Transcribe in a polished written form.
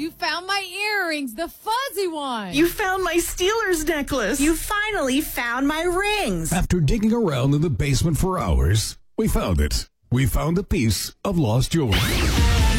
You found my earrings, the fuzzy one. You found my Steelers necklace. You finally found my rings. After digging around in the basement for hours, we found it. We found a piece of lost jewelry.